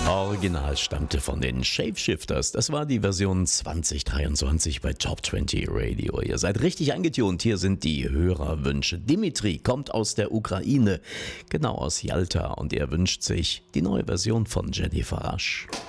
Original stammte von den Shapeshifters. Das war die Version 2023 bei Top 20 Radio. Ihr seid richtig angetunt. Hier sind die Hörerwünsche. Dimitri kommt aus der Ukraine, genau aus Jalta, und er wünscht sich die neue Version von Jennifer Rush.